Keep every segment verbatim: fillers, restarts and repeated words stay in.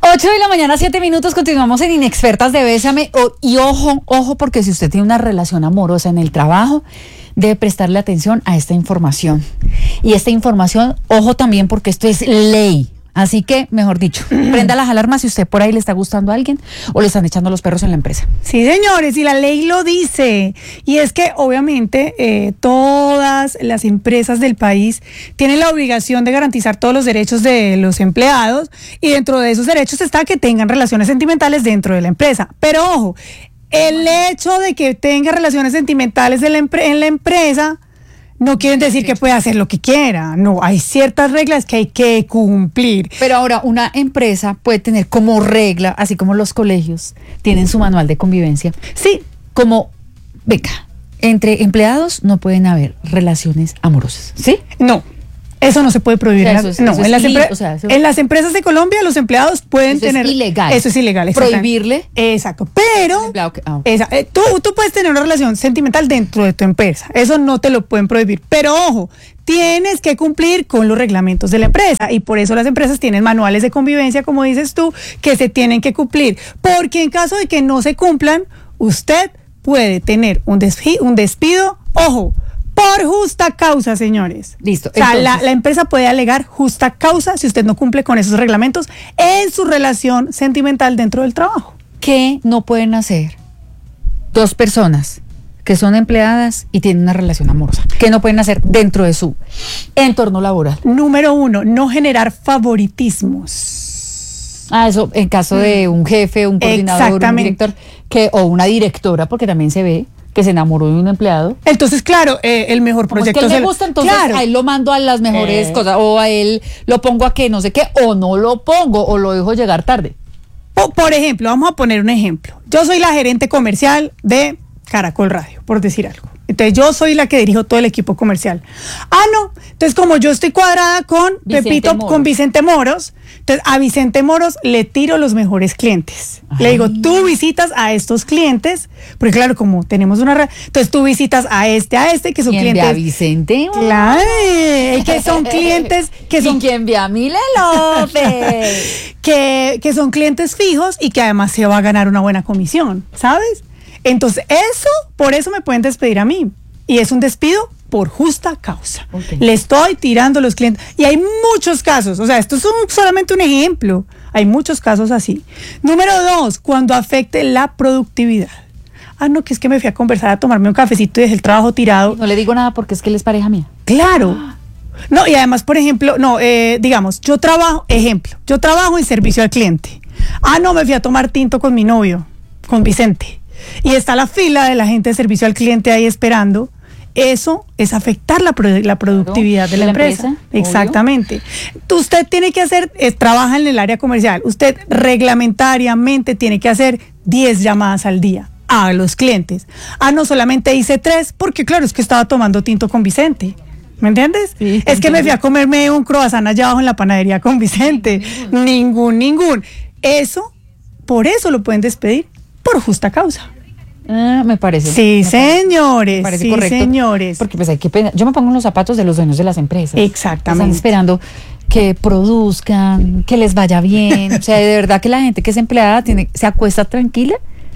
ocho de la mañana, siete minutos, continuamos en Inexpertas de Bésame. Oh, y ojo, ojo, porque si usted tiene una relación amorosa en el trabajo, debe prestarle atención a esta información. Y esta información, ojo también, porque esto es ley. Así que, mejor dicho, prenda las alarmas si usted por ahí le está gustando a alguien o le están echando los perros en la empresa. Sí, señores, y la ley lo dice. Y es que, obviamente, eh, todas las empresas del país tienen la obligación de garantizar todos los derechos de los empleados, y dentro de esos derechos está que tengan relaciones sentimentales dentro de la empresa. Pero, ojo, el hecho de que tenga relaciones sentimentales en la, empre- en la empresa no quiere decir que pueda hacer lo que quiera. No, hay ciertas reglas que hay que cumplir. Pero ahora, una empresa puede tener como regla, así como los colegios tienen su manual de convivencia. Sí. Como, venga, entre empleados no pueden haber relaciones amorosas, ¿sí? No. Eso no se puede prohibir. O sea, eso es, no, eso en, es las ili- empre- o sea, eso- en las empresas de Colombia los empleados pueden Eso tener... es ilegal. Eso es ilegal. exactamente. Prohibirle. Exacto. Pero Empleado que- ah, ok. esa, eh, tú, tú puedes tener una relación sentimental dentro de tu empresa. Eso no te lo pueden prohibir. Pero ojo, tienes que cumplir con los reglamentos de la empresa. Y por eso las empresas tienen manuales de convivencia, como dices tú, que se tienen que cumplir. Porque en caso de que no se cumplan, usted puede tener un, desfi- un despido, ojo, por justa causa, señores. Listo. O sea, Entonces, la, la empresa puede alegar justa causa si usted no cumple con esos reglamentos en su relación sentimental dentro del trabajo. ¿qué no pueden hacer dos personas que son empleadas y tienen una relación amorosa? ¿Qué no pueden hacer dentro de su entorno laboral? Número uno, no generar favoritismos. Ah, eso en caso de un jefe, un coordinador, un Exactamente. director, que, o una directora, porque también se ve que se enamoró de un empleado. Entonces, claro, eh, el mejor Como es proyecto... que a él se le lo- gusta, entonces Claro. a él lo mando a las mejores Eh. cosas, o a él lo pongo a que no sé qué, o no lo pongo, o lo dejo llegar tarde. Po- Por ejemplo, vamos a poner un ejemplo. Yo soy la gerente comercial de Caracol Radio, por decir algo. Entonces yo soy la que dirijo todo el equipo comercial. Ah, no. Entonces como yo estoy cuadrada con Vicente Pepito, Moros. con Vicente Moros, entonces a Vicente Moros le tiro los mejores clientes. Ay. Le digo, tú visitas a estos clientes, porque claro, como tenemos una red, entonces tú visitas a este, a este, que son ¿Quién ve clientes... a Vicente? Claro, que son clientes que son ¿Y quién ve a Mile López? que, que son clientes fijos y que además se va a ganar una buena comisión, ¿sabes? Entonces, eso, por eso me pueden despedir a mí. Y es un despido por justa causa. Ok. Le estoy tirando los clientes. Y hay muchos casos, o sea, esto es un- solamente un ejemplo. Hay muchos casos así. Número dos, cuando afecte la productividad. Ah, no, que es que me fui a conversar, a tomarme un cafecito y dejé el trabajo tirado. No le digo nada porque es que él es pareja mía. Claro. No, y además, por ejemplo, no, eh, digamos, yo trabajo, ejemplo, yo trabajo en servicio al cliente. Ah, no, me fui a tomar tinto con mi novio, con Vicente. Y está la fila de la gente de servicio al cliente ahí esperando. Eso es afectar la, produ- la productividad de la, de la empresa. empresa, obvio. Exactamente. Usted tiene que hacer, eh, trabaja en el área comercial, usted reglamentariamente tiene que hacer diez llamadas al día a los clientes. Ah, no, solamente hice tres, porque claro, es que estaba tomando tinto con Vicente. ¿Me entiendes? Sí, te es que me fui entiendo. a comerme un croissant allá abajo en la panadería con Vicente. Ningún, ningún. Eso, por eso lo pueden despedir por justa causa. Ah, me parece. Sí, me parece- señores. me parece sí, correcto. señores. Porque pues hay que pena- yo me pongo en los zapatos de los dueños de las empresas. Exactamente. Están esperando que produzcan, que les vaya bien. O sea, de verdad que la gente que es empleada tiene, se acuesta tranquila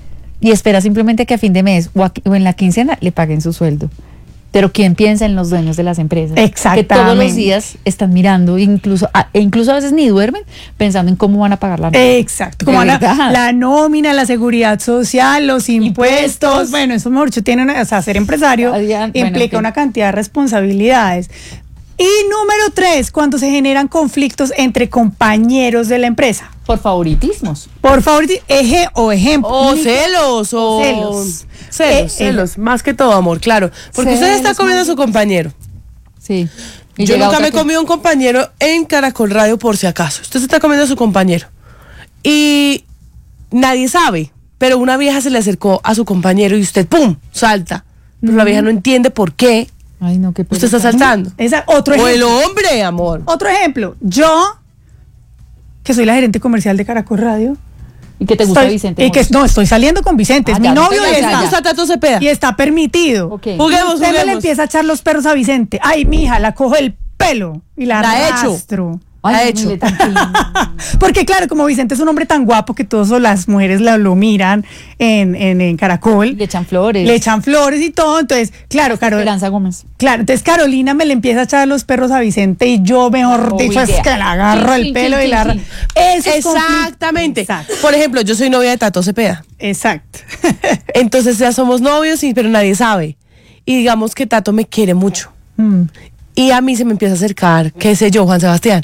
y espera simplemente que a fin de mes o, a- o en la quincena le paguen su sueldo. Pero ¿quién piensa en los dueños de las empresas? Exactamente. Que todos los días están mirando, incluso a, e incluso a veces ni duermen pensando en cómo van a pagar la nómina. Exacto, De como la, verdad. la nómina, la seguridad social, los impuestos, Impuestos. bueno, eso mejor dicho tiene una, o sea, ser empresario Adrián, bueno, implica en fin. una cantidad de responsabilidades. Y número tres, cuando se generan conflictos entre compañeros de la empresa. Por favoritismos. Por favor, eje o ejemplo. O Ni- celos, o Celos. Celos, Eh, celos, más que todo, amor, claro. Porque usted está Celos, comiendo a su compañero. Sí. Y Yo llega nunca otra me he que- comido un compañero en Caracol Radio por si acaso. Usted se está comiendo a su compañero. Y nadie sabe, pero una vieja se le acercó a su compañero y usted, ¡pum!, salta. Pero la vieja no entiende por qué Ay, no, qué usted está pereza. saltando. Esa, otro O el ejemplo. hombre, amor. Otro ejemplo. Yo, que soy la gerente comercial de Caracol Radio. ¿Y que te gusta estoy- Vicente? Y que, Moros? no, estoy saliendo con Vicente. Ah, es mi ya, no novio te y la está, ya. Está Tato Cepeda. y está permitido. Ok. Y Juguemos, usted me le juguemos. empieza a echar los perros a Vicente. Ay, mija, la cojo el pelo y la, La echo. arrastro. Ay, ha no, hecho. mire, tranquilo. Porque claro, como Vicente es un hombre tan guapo que todas las mujeres lo, lo miran en, en, en Caracol. Le echan flores. Le echan flores y todo. Entonces, claro, Carol, Esperanza Gómez. claro, entonces Carolina me le empieza a echar los perros a Vicente y yo, mejor Oh, dicho, es idea. que le agarro Sí, el sí, pelo sí, y sí, la... sí. Eso es conflicto. Exactamente. Exacto. Por ejemplo, yo soy novia de Tato Cepeda. Exacto. Entonces ya somos novios, y, pero nadie sabe. Y digamos que Tato me quiere mucho. Mm. Y a mí se me empieza a acercar, qué sé yo, Juan Sebastián.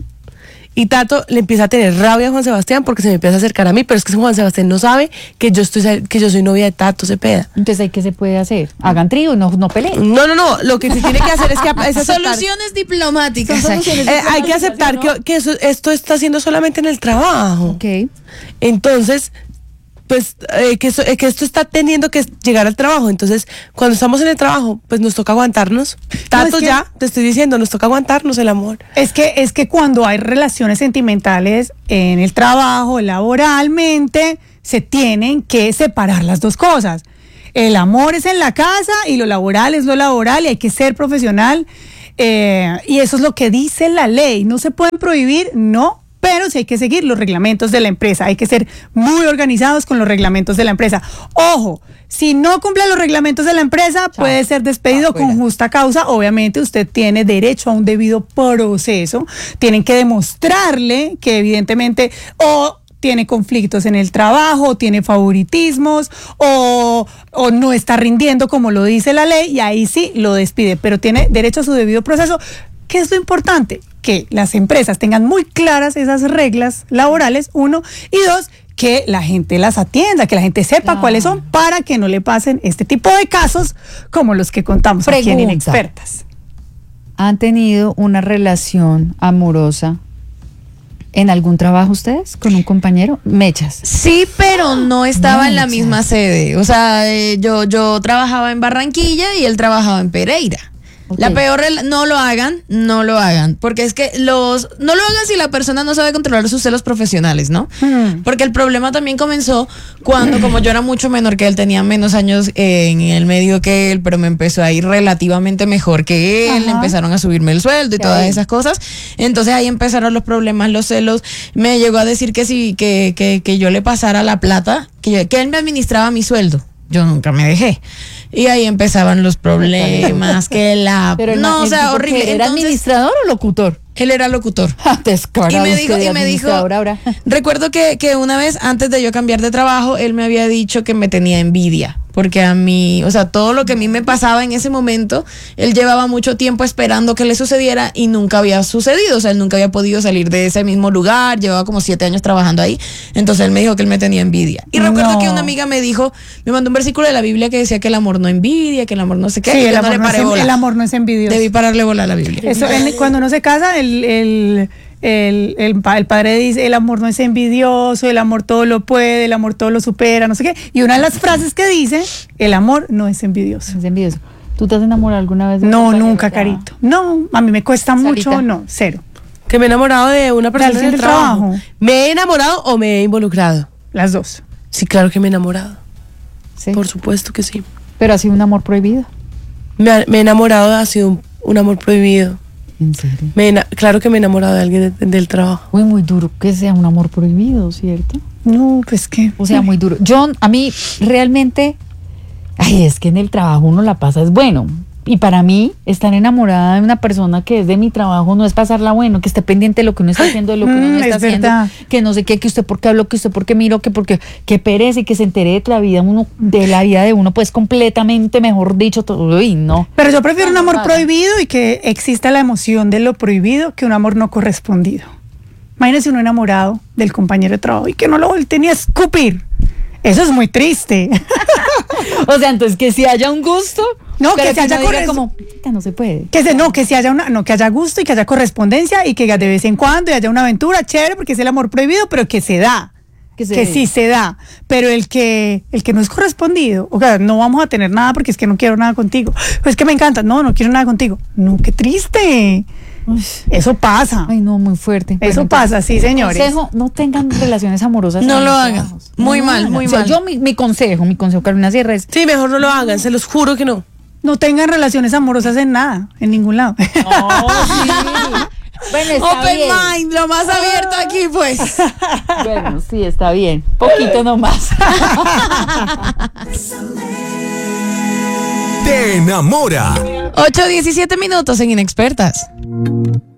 Y Tato le empieza a tener rabia a Juan Sebastián porque se me empieza a acercar a mí, pero es que Juan Sebastián no sabe que yo estoy que yo soy novia de Tato Cepeda. Entonces, ¿ahí qué se puede hacer? Hagan trío, no, no peleen. No, no, no, lo que se tiene que hacer es que es aceptar- Soluciones diplomáticas. Son aquí. soluciones eh, hay que aceptar que, que eso, esto está haciendo solamente en el trabajo. Ok. Entonces, pues eh, que, eso- eh, que esto está teniendo que llegar al trabajo. Entonces, cuando estamos en el trabajo, pues nos toca aguantarnos. Tato, es que- ya, te estoy diciendo, nos toca aguantarnos el amor. Es que, es que cuando hay relaciones sentimentales en el trabajo, laboralmente, se tienen que separar las dos cosas. El amor es en la casa y lo laboral es lo laboral y hay que ser profesional. eh, y eso es lo que dice la ley. No se pueden prohibir, no, pero sí hay que seguir los reglamentos de la empresa. Hay que ser muy organizados con los reglamentos de la empresa. Ojo, si no cumple los reglamentos de la empresa, Chao. puede ser despedido Ah, fuera. con justa causa. Obviamente usted tiene derecho a un debido proceso. Tienen que demostrarle que evidentemente o tiene conflictos en el trabajo, o tiene favoritismos o, o no está rindiendo como lo dice la ley y ahí sí lo despide, pero tiene derecho a su debido proceso. ¿Qué es lo importante? Que las empresas tengan muy claras esas reglas laborales, uno, y dos, que la gente las atienda, que la gente sepa Claro. cuáles son para que no le pasen este tipo de casos como los que contamos aquí en Pregunta. Inexpertas. ¿Han tenido una relación amorosa en algún trabajo ustedes con un compañero? Mechas. Sí, pero no estaba en la Muchas. misma sede. O sea, eh, yo, yo trabajaba en Barranquilla y él trabajaba en Pereira. Ok. La peor, rela- no lo hagan, no lo hagan, porque es que los, no lo hagan si la persona no sabe controlar sus celos profesionales, ¿no? Hmm. Porque el problema también comenzó cuando, como yo era mucho menor que él, tenía menos años eh, en el medio que él, pero me empezó a ir relativamente mejor que él, Ajá. empezaron a subirme el sueldo y Ya todas vi. esas cosas. Entonces ahí empezaron los problemas, los celos. Me llegó a decir que sí, que, que, que yo le pasara la plata, que, yo- que él me administraba mi sueldo. Yo nunca me dejé. Y ahí empezaban los problemas, que la... Pero el no, ma- o el sea, tipo que horrible. ¿Era Entonces, administrador o locutor? él era locutor. Descarado Y me usted dijo, de y me dijo, administrador ahora. recuerdo que, que una vez antes de yo cambiar de trabajo, él me había dicho que me tenía envidia, porque a mí, o sea, todo lo que a mí me pasaba en ese momento, él llevaba mucho tiempo esperando que le sucediera y nunca había sucedido, o sea, él nunca había podido salir de ese mismo lugar, llevaba como siete años trabajando ahí, entonces él me dijo que él me tenía envidia. Y recuerdo No. que una amiga me dijo, me mandó un versículo de la Biblia que decía que el amor no envidia, que el amor no sé qué, Sí, y el yo no amor le no, es, paré bola. el amor no es envidioso. Debí pararle bola a la Biblia. Eso, en- cuando uno se casa, el, el, el, el, pa- el padre dice, el amor no es envidioso, el amor todo lo puede, el amor todo lo supera, no sé qué. Y una de las frases que dice, el amor no es envidioso. Es envidioso. ¿Tú te has enamorado alguna vez de un No, compañero nunca, de trabajo? Carito. No, a mí me cuesta Salita. mucho, no, cero. Que me he enamorado de una persona alguien en el del trabajo. trabajo. ¿Me he enamorado o me he involucrado? Las dos. Sí, claro que me he enamorado. Sí. Por supuesto que sí. Pero ha sido un amor prohibido. Me, ha- me he enamorado, ha sido un, un amor prohibido. ¿En serio? Me he ena- claro que me he enamorado de alguien de- del trabajo. Uy, muy duro que sea un amor prohibido, ¿cierto? No, pues que. O sea, muy duro. Yo, a mí, realmente, ay, es que en el trabajo uno la pasa, es bueno. Y para mí, estar enamorada de una persona que es de mi trabajo no es pasarla bueno, que esté pendiente de lo que uno está haciendo, de lo que uno no Mm, está es haciendo, verdad. que no sé qué, que usted por qué habló, que usted por qué miró, que porque qué pereza y que se entere de la vida uno, de la vida de uno, pues completamente, mejor dicho, todo, y no. Pero yo prefiero un No, no amor para. prohibido y que exista la emoción de lo prohibido que un amor no correspondido. Imagínese uno enamorado del compañero de trabajo y que no lo voltee ni a escupir. Eso es muy triste. O sea, entonces que si haya un gusto, No, pero que se haya uno diga corres- como, "Puta, no se puede. Que se, no, que si haya una, no, que haya gusto y que haya correspondencia y que de vez en cuando haya una aventura chévere porque es el amor prohibido, pero que se da. Que Que, se- sí se da. Pero el que, el que no es correspondido, o sea, no vamos a tener nada porque es que no quiero nada contigo. Pues que me encanta, no, no quiero nada contigo. No, qué triste. Uy. Eso pasa. Ay, no, muy fuerte. Eso Bueno, pasa, entonces, sí, mi señores. Consejo, no tengan relaciones amorosas. No en lo los hagan. trabajos. Muy No mal, hagan. muy O sea, mal. yo, mi, mi consejo, mi consejo, Carolina Sierra, es Sí, mejor no lo hagan, se los juro que no. No tengan relaciones amorosas en nada, en ningún lado. Bueno, está Open bien. mind, lo más abierto aquí, pues. Bueno, sí, está bien. Poquito nomás. Te enamora. ocho diecisiete minutos en Inexpertas.